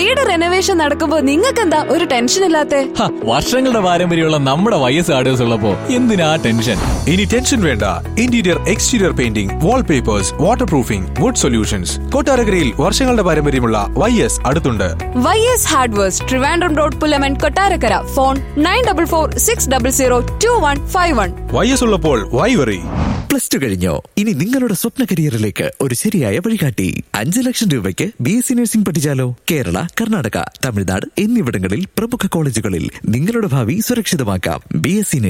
വീട് റെനോവേഷൻ നടക്കുമ്പോ നിങ്ങൾക്കെന്താ ഒരു ടെൻഷൻ ഇല്ലാത്തെ? വർഷങ്ങളുടെ പാരമ്പര്യമുള്ള നമ്മുടെ YS ഹാർഡ്വെയർസ് ഉള്ളപ്പോ എന്തിനാ ടെൻഷൻ? ഇനി ടെൻഷൻ വേണ്ട. Interior exterior painting, wallpapers, water proofing, would solutions. കൊട്ടാരക്കരയിൽ വർഷങ്ങളുടെ പാരമ്പര്യമുള്ള YS അടുത്തുണ്ട്. YS hardwares, Trivandrum road, Pulaman, Kottarakkara. Phone 9446002151. YS ഉള്ളപ്പോൾ വൈ വറി? +2 കഴിഞ്ഞോ? ഇനി നിങ്ങളുടെ സ്വപ്ന കരിയറിലേക്ക് ഒരു ശരിയായ വഴികാട്ടി. 5 ലക്ഷം രൂപയ്ക്ക് BSc നഴ്സിംഗ് പഠിച്ചാലോ? കേരള, കർണാടക, തമിഴ്നാട് എന്നിവിടങ്ങളിൽ പ്രമുഖ കോളേജുകളിൽ നിങ്ങളുടെ ഭാവി സുരക്ഷിതമാക്കാം. BSc